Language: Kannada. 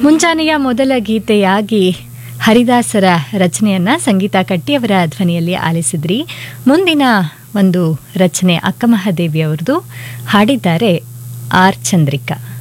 ಮುಂಜಾನೆಯ ಮೊದಲ ಗೀತೆಯಾಗಿ ಹರಿದಾಸರ ರಚನೆಯನ್ನ ಸಂಗೀತ ಕಟ್ಟಿಯವರ ಧ್ವನಿಯಲ್ಲಿ ಆಲಿಸಿದ್ರಿ. ಮುಂದಿನ ಒಂದು ರಚನೆ ಅಕ್ಕಮಹಾದೇವಿ ಅವರದು, ಹಾಡಿದ್ದಾರೆ ಆರ್ ಚಂದ್ರಿಕಾ.